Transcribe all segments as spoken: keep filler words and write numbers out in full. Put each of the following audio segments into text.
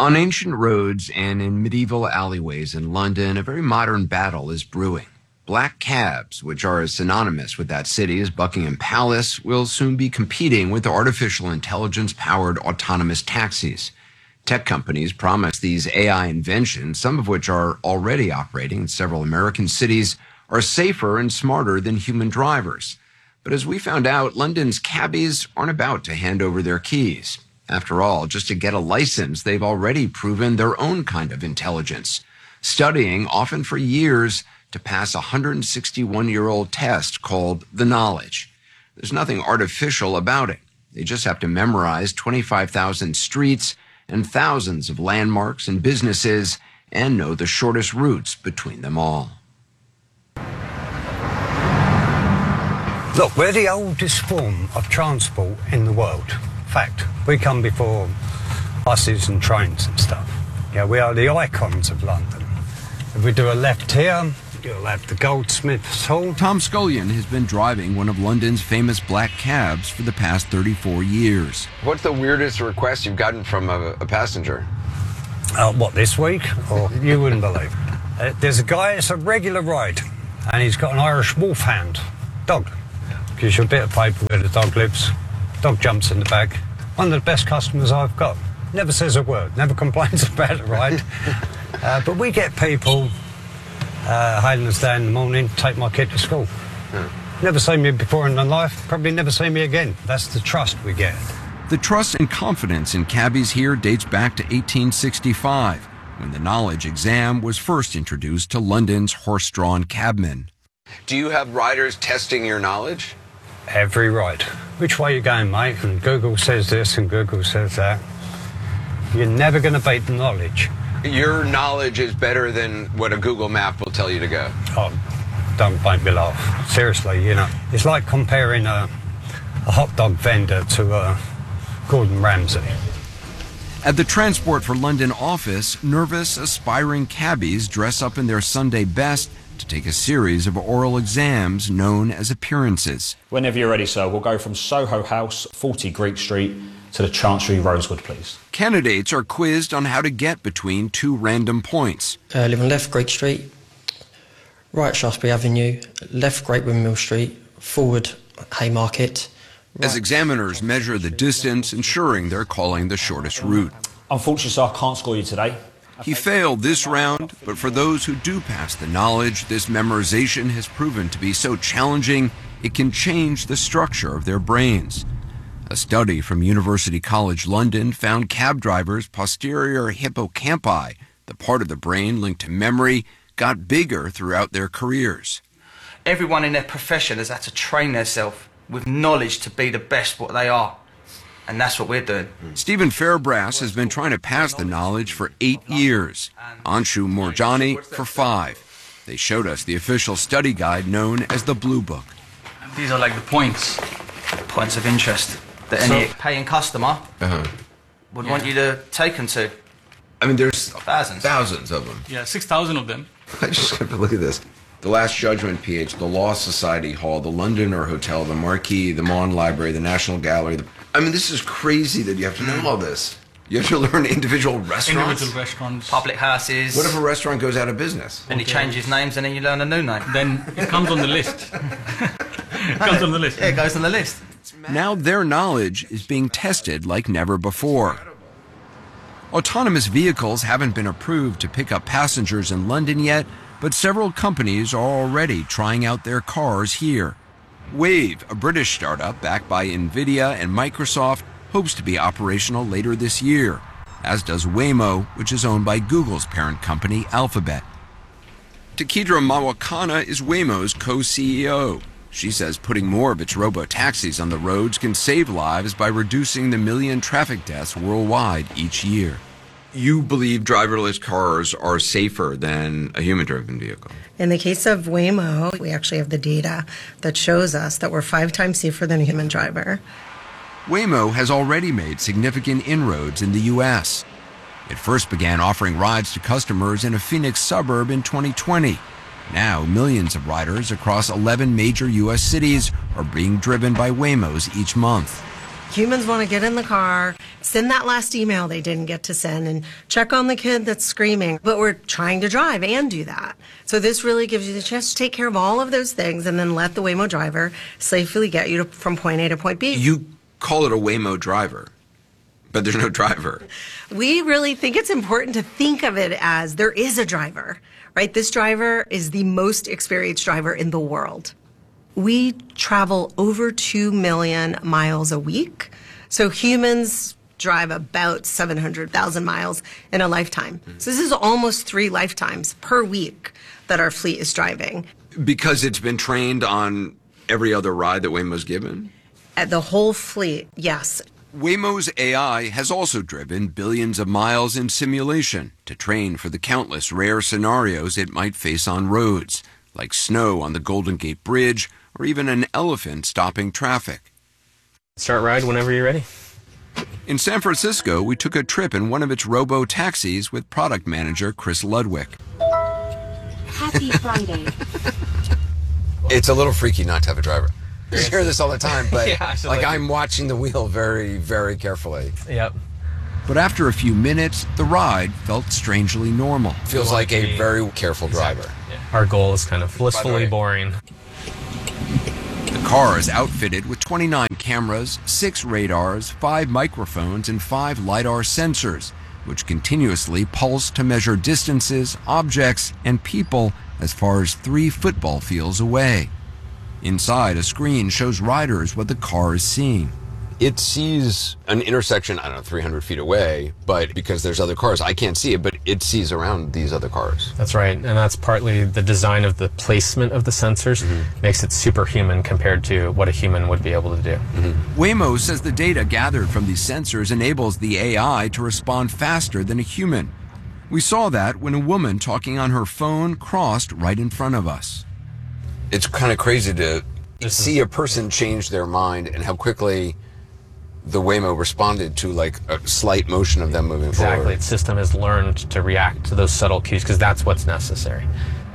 On ancient roads and in medieval alleyways in London, a very modern battle is brewing. Black cabs, which are as synonymous with that city as Buckingham Palace, will soon be competing with artificial intelligence-powered autonomous taxis. Tech companies promise these A I inventions, some of which are already operating in several American cities, are safer and smarter than human drivers. But as we found out, London's cabbies aren't about to hand over their keys. After all, just to get a license, they've already proven their own kind of intelligence, studying, often for years, to pass a one hundred sixty-one-year-old test called the Knowledge. There's nothing artificial about it. They just have to memorize twenty-five thousand streets and thousands of landmarks and businesses and know the shortest routes between them all. Look, we're the oldest form of transport in the world. Fact, we come before buses and trains and stuff. Yeah, we are the icons of London. If we do a left here, you'll have the Goldsmiths Hall. Tom Scullion has been driving one of London's famous black cabs for the past thirty-four years. What's the weirdest request you've gotten from a, a passenger? Uh, what, this week? Or you wouldn't believe it. Uh, there's a guy, it's a regular ride, and he's got an Irish Wolfhound dog. Gives you a bit of paper where the dog lives. Dog jumps in the bag. One of the best customers I've got. Never says a word, never complains about the ride. uh, but we get people uh, hailing us down in the morning, take my kid to school. Hmm. Never seen me before in their life, probably never see me again. That's the trust we get. The trust and confidence in cabbies here dates back to eighteen sixty-five, when the knowledge exam was first introduced to London's horse-drawn cabmen. Do you have riders testing your knowledge? Every ride. Which way you going, mate? And Google says this and Google says that. You're never going to beat the knowledge. Your knowledge is better than what a Google map will tell you to go. Oh, don't make me laugh. Seriously, you know. It's like comparing a, a hot dog vendor to a Gordon Ramsay. At the Transport for London office, nervous, aspiring cabbies dress up in their Sunday best to take a series of oral exams known as appearances. Whenever you're ready, sir, we'll go from Soho House, forty Greek Street, to the Chancery Rosewood, please. Candidates are quizzed on how to get between two random points. Uh, live on left Greek Street, right Shaftesbury Avenue, left Great Windmill Street, forward Haymarket. Right. As examiners measure the distance, ensuring they're calling the shortest route. Unfortunately, sir, I can't score you today. He failed this round, but for those who do pass the knowledge, this memorization has proven to be so challenging it can change the structure of their brains. A study from University College London found cab drivers' posterior hippocampi, the part of the brain linked to memory, got bigger throughout their careers. Everyone in their profession has had to train themselves with knowledge to be the best what they are. And that's what we're doing. Stephen Fairbrass has been trying to pass the knowledge for eight years. Anshu Morjani for five. They showed us the official study guide known as the Blue Book. These are like the points, points of interest that any so, paying customer uh-huh. would yeah. want you to take them to. I mean, there's thousands, thousands of them. Yeah, six thousand of them. I just have to look at this. The Last Judgment P H, the Law Society Hall, the Londoner Hotel, the Marquis, the Maughan Library, the National Gallery. The, I mean, this is crazy that you have to know all this. You have to learn individual restaurants. Individual restaurants. Public houses. What if a restaurant goes out of business? Then okay. he changes names and then you learn a new name. Then it comes on the list. It comes on the list. Yeah, it goes on the list. Now their knowledge is being tested like never before. Autonomous vehicles haven't been approved to pick up passengers in London yet, but several companies are already trying out their cars here. Wave, a British startup backed by NVIDIA and Microsoft, hopes to be operational later this year, as does Waymo, which is owned by Google's parent company, Alphabet. Takidra Mawakana is Waymo's co-C E O. She says putting more of its robo-taxis on the roads can save lives by reducing the million traffic deaths worldwide each year. You believe driverless cars are safer than a human-driven vehicle? In the case of Waymo, we actually have the data that shows us that we're five times safer than a human driver. Waymo has already made significant inroads in the U S. It first began offering rides to customers in a Phoenix suburb in twenty twenty. Now, millions of riders across eleven major U S cities are being driven by Waymos each month. Humans want to get in the car, send that last email they didn't get to send, and check on the kid that's screaming. But we're trying to drive and do that. So this really gives you the chance to take care of all of those things and then let the Waymo driver safely get you to, from point A to point B. You call it a Waymo driver, but there's no driver. We really think it's important to think of it as there is a driver, right? This driver is the most experienced driver in the world. We travel over two million miles a week. So humans drive about seven hundred thousand miles in a lifetime. So this is almost three lifetimes per week that our fleet is driving. Because it's been trained on every other ride that Waymo's given? At the whole fleet, yes. Waymo's A I has also driven billions of miles in simulation to train for the countless rare scenarios it might face on roads, like snow on the Golden Gate Bridge or even an elephant stopping traffic. Start ride whenever you're ready. In San Francisco, we took a trip in one of its robo-taxis with product manager Chris Ludwig. Happy Friday. It's a little freaky not to have a driver. You hear this all the time, but yeah, like I'm watching the wheel very, very carefully. Yep. But after a few minutes, the ride felt strangely normal. Feels like a very careful driver. Yeah. Our goal is kind of blissfully boring. The car is outfitted with twenty-nine cameras, six radars, five microphones, and five LiDAR sensors, which continuously pulse to measure distances, objects, and people as far as three football fields away. Inside, a screen shows riders what the car is seeing. It sees an intersection, I don't know, three hundred feet away, but because there's other cars, I can't see it, but it sees around these other cars. That's right, and that's partly the design of the placement of the sensors mm-hmm. makes it superhuman compared to what a human would be able to do. Mm-hmm. Waymo says the data gathered from these sensors enables the A I to respond faster than a human. We saw that when a woman talking on her phone crossed right in front of us. It's kind of crazy to this see is, a person change their mind and how quickly the Waymo responded to like a slight motion of them moving exactly. forward. Exactly. The system has learned to react to those subtle cues because that's what's necessary.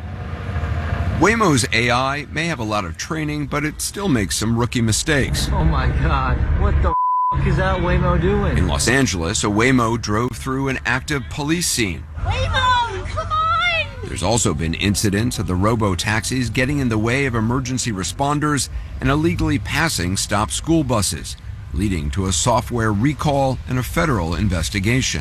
Waymo's A I may have a lot of training, but it still makes some rookie mistakes. Oh my God, what the f*** is that Waymo doing? In Los Angeles, a Waymo drove through an active police scene. Waymo, come on! There's also been incidents of the robo-taxis getting in the way of emergency responders and illegally passing stopped school buses, leading to a software recall and a federal investigation.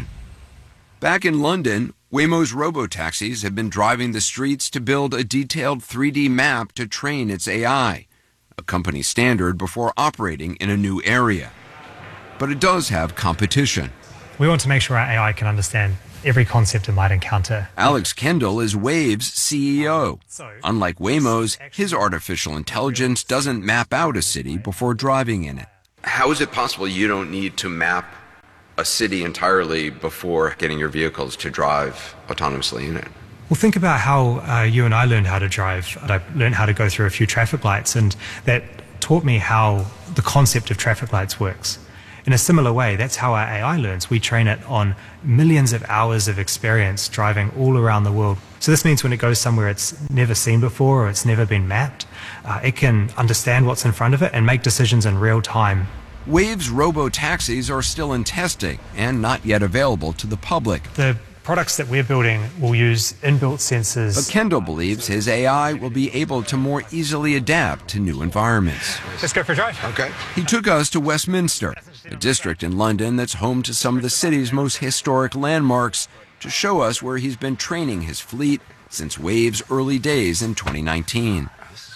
Back in London, Waymo's robo-taxis have been driving the streets to build a detailed three D map to train its A I, a company standard before operating in a new area. But it does have competition. We want to make sure our A I can understand every concept it might encounter. Alex Kendall is Wave's C E O. Unlike Waymo's, his artificial intelligence doesn't map out a city before driving in it. How is it possible you don't need to map a city entirely before getting your vehicles to drive autonomously in it? Well, think about how uh, you and I learned how to drive. I learned how to go through a few traffic lights, and that taught me how the concept of traffic lights works. In a similar way, that's how our A I learns. We train it on millions of hours of experience driving all around the world. So this means when it goes somewhere it's never seen before or it's never been mapped, uh, it can understand what's in front of it and make decisions in real time. Wave's robo-taxis are still in testing and not yet available to the public. The products that we're building will use inbuilt sensors. But Kendall believes his A I will be able to more easily adapt to new environments. Let's go for a drive. Okay. He took us to Westminster, a district in London that's home to some of the city's most historic landmarks, to show us where he's been training his fleet since Wave's early days in twenty nineteen.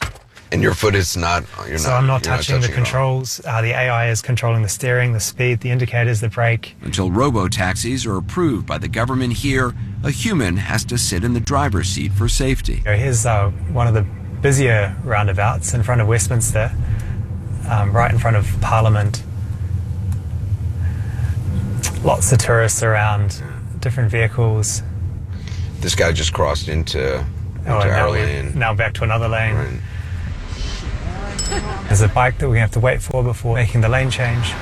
And your foot is not, you're so not, I'm not you're touching, not touching the controls. Uh, the A I is controlling the steering, the speed, the indicators, the brake. Until robo-taxis are approved by the government here, a human has to sit in the driver's seat for safety. Here's uh, one of the busier roundabouts in front of Westminster, um, right in front of Parliament. Lots of tourists around, different vehicles. This guy just crossed into, into oh, our now lane. Now back to another lane. Right. There's a bike that we have to wait for before making the lane change.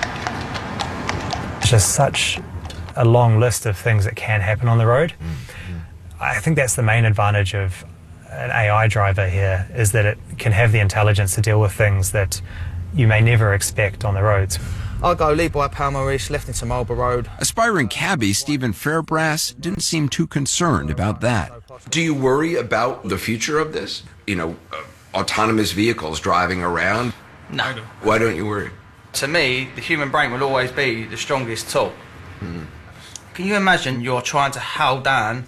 It's just such a long list of things that can happen on the road. Mm-hmm. I think that's the main advantage of an A I driver here, is that it can have the intelligence to deal with things that you may never expect on the roads. I'll go lead by Palmer East, left into Marlborough Road. Aspiring cabbie Stephen Fairbrass didn't seem too concerned about that. Do you worry about the future of this? You know, uh, autonomous vehicles driving around? No. Why don't you worry? To me, the human brain will always be the strongest tool. Mm. Can you imagine you're trying to hull down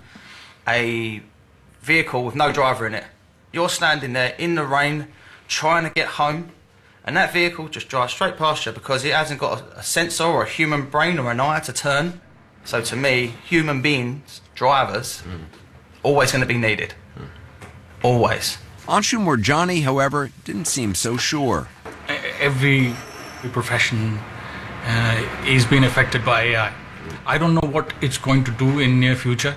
a vehicle with no driver in it? You're standing there in the rain trying to get home, and that vehicle just drives straight past you because it hasn't got a, a sensor or a human brain or an eye to turn. So to me, human beings, drivers, mm. always going to be needed. Mm. Always. Anshu Moorjani, however, didn't seem so sure. Every profession uh, is being affected by A I. I don't know what it's going to do in near future,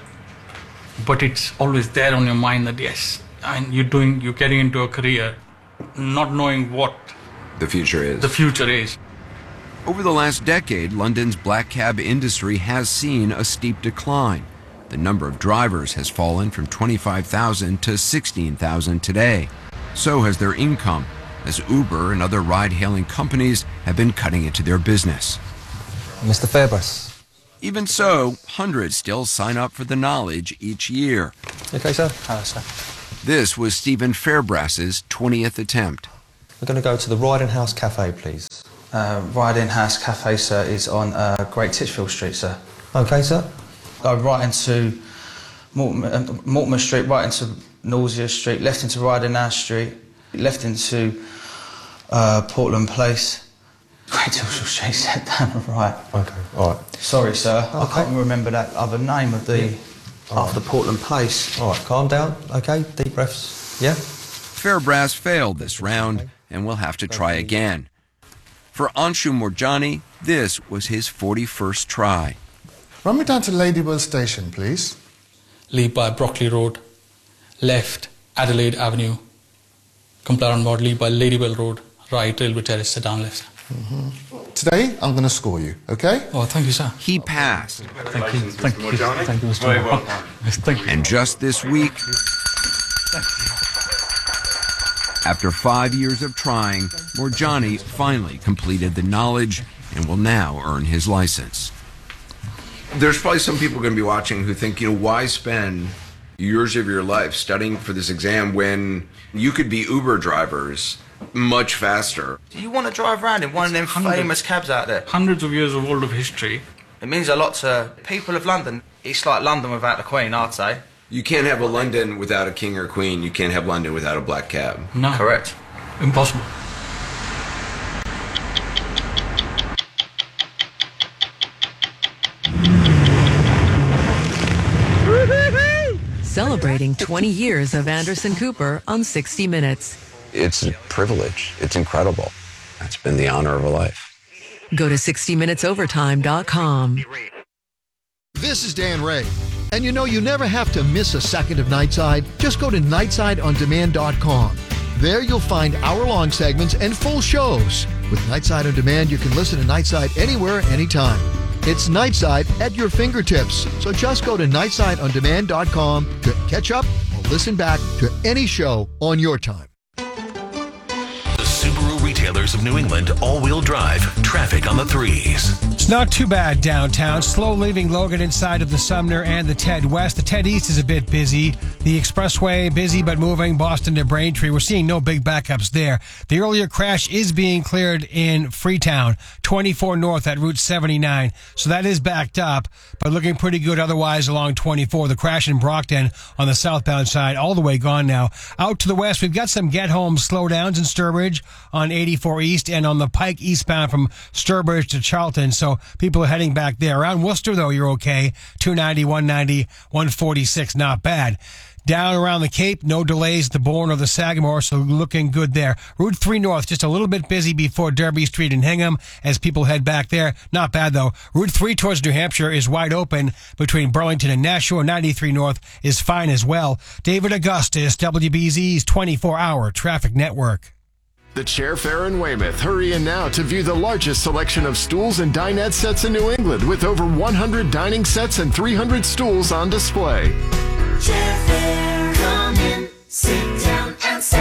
but it's always there on your mind that yes, and you're doing, you're getting into a career, not knowing what the future is. The future is. Over the last decade, London's black cab industry has seen a steep decline. The number of drivers has fallen from twenty-five thousand to sixteen thousand today. So has their income, as Uber and other ride-hailing companies have been cutting into their business. Mister Fairbrass. Even so, hundreds still sign up for the knowledge each year. Okay, sir. Hello, sir. This was Stephen Fairbrass's twentieth attempt. We're going to go to the Riding House Cafe, please. Uh, Riding House Cafe, sir, is on uh, Great Titchfield Street, sir. Okay, sir. Go right into Mortimer, uh, Mortimer Street, right into Nausea Street, left into Riding House Street, left into uh, Portland Place. Great Titchfield Street, set down the right. Okay, all right. Sorry, sir. Okay. I can't remember that other name of the... Yeah. After right. Portland Place. All right, calm down. Okay, deep breaths. Yeah? Fairbrass failed this round and will have to try again. For Anshu Moorjani, this was his forty-first try. Run me down to Ladywell Station, please. Lead by Brockley Road, left Adelaide Avenue, come down Road, lead by Ladywell Road, right Railway Terrace, sit down left. Mm-hmm. Today, I'm going to score you, okay? Oh, thank you, sir. He passed. Thank you, thank you, thank you, Mister Very well. Thank you. And just this week, after five years of trying, Moorjani finally completed the knowledge and will now earn his license. There's probably some people going to be watching who think, you know, why spend years of your life studying for this exam when you could be Uber drivers much faster? Do you want to drive around in one of them Hundreds. famous cabs out there? Hundreds of years of old of history. It means a lot to people of London. It's like London without the Queen, I'd say. You can't have a London without a king or queen. You can't have London without a black cab. No. Correct. Impossible. Celebrating twenty years of Anderson Cooper on sixty minutes. It's a privilege. It's incredible. It's been the honor of a life. Go to sixty minutes overtime dot com. This is Dan Ray. And you know, you never have to miss a second of Nightside. Just go to nightside on demand dot com. There you'll find hour-long segments and full shows. With Nightside on Demand, you can listen to Nightside anywhere, anytime. It's Nightside at your fingertips. So just go to nightside on demand dot com to catch up or listen back to any show on your time. The Subaru retailers of New England all-wheel drive. Traffic on the threes. It's not too bad downtown. Slow leaving Logan inside of the Sumner and the Ted West. The Ted East is a bit busy. The expressway busy but moving. Boston to Braintree. We're seeing no big backups there. The earlier crash is being cleared in Freetown, twenty-four north at Route seventy-nine. So that is backed up, but looking pretty good otherwise along twenty-four. The crash in Brockton on the southbound side, all the way gone now. Out to the west, we've got some get home slowdowns in Sturbridge on eighty-four East and on the Pike eastbound from Sturbridge to Charlton. So people are heading back there. Around Worcester, though, you're okay. two ninety, one ninety, one forty-six, not bad. Down around the Cape, no delays at the Bourne or the Sagamore, so looking good there. Route three North, just a little bit busy before Derby Street and Hingham as people head back there. Not bad, though. Route three towards New Hampshire is wide open between Burlington and Nashua. ninety-three North is fine as well. David Augustus, W B Z's twenty-four hour traffic network. The Chair Fair in Weymouth. Hurry in now to view the largest selection of stools and dinette sets in New England with over one hundred dining sets and three hundred stools on display. Chair Fair, come in, sit down and save.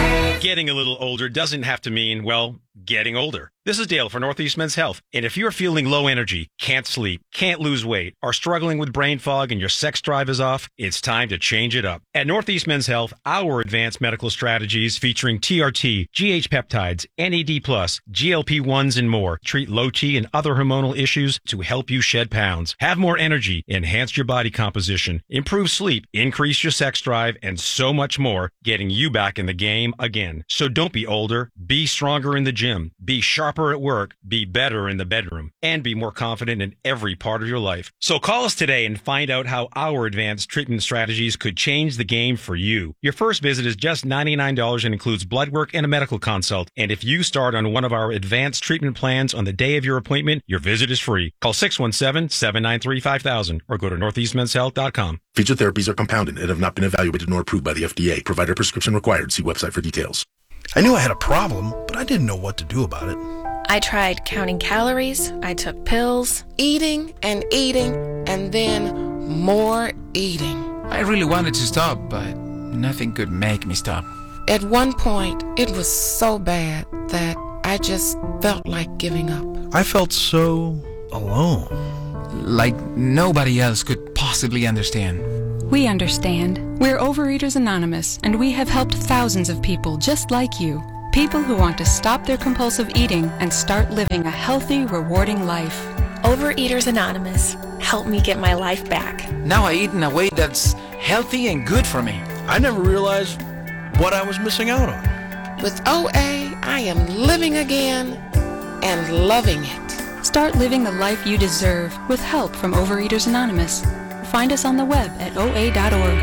Getting a little older doesn't have to mean, well, getting older. This is Dale for Northeast Men's Health. And if you're feeling low energy, can't sleep, can't lose weight, are struggling with brain fog and your sex drive is off, it's time to change it up. At Northeast Men's Health, our advanced medical strategies featuring T R T, G H peptides, N A D plus, G L P ones, and more treat low T and other hormonal issues to help you shed pounds, have more energy, enhance your body composition, improve sleep, increase your sex drive, and so much more, getting you back in the game again. So don't be older, be stronger in the gym, be sharper at work, be better in the bedroom, and be more confident in every part of your life. So call us today and find out how our advanced treatment strategies could change the game for you. Your first visit is just ninety-nine dollars and includes blood work and a medical consult. And if you start on one of our advanced treatment plans on the day of your appointment, your visit is free. Call six one seven, seven nine three, five thousand or go to northeast men's health dot com. Feature therapies are compounded and have not been evaluated nor approved by the F D A. Provider prescription required. See website for details. I knew I had a problem, but I didn't know what to do about it. I tried counting calories, I took pills, eating and eating, and then more eating. I really wanted to stop, but nothing could make me stop. At one point, it was so bad that I just felt like giving up. I felt so alone. Like nobody else could possibly understand. We understand. We're Overeaters Anonymous, and we have helped thousands of people just like you. People who want to stop their compulsive eating and start living a healthy, rewarding life. Overeaters Anonymous, help me get my life back. Now I eat in a way that's healthy and good for me. I never realized what I was missing out on. With O A, I am living again and loving it. Start living the life you deserve with help from Overeaters Anonymous. Find us on the web at O A dot org.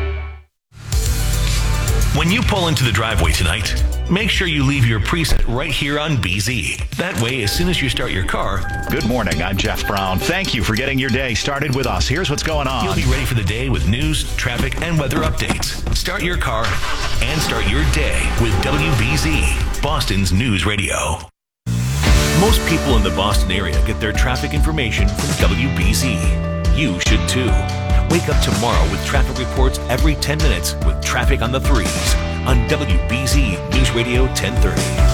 When you pull into the driveway tonight, make sure you leave your preset right here on B Z. That way, as soon as you start your car... Good morning, I'm Jeff Brown. Thank you for getting your day started with us. Here's what's going on. You'll be ready for the day with news, traffic, and weather updates. Start your car and start your day with W B Z, Boston's news radio. Most people in the Boston area get their traffic information from W B Z. You should too. Wake up tomorrow with traffic reports every ten minutes with traffic on the threes on W B Z News Radio ten thirty.